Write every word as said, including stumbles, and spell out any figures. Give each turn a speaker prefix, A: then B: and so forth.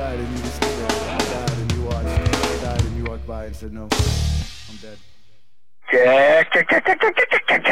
A: died and you just stood there. I died and you watched. I died and you walked by and said no. I'm dead.
B: Check, check, check, check, check, check, check.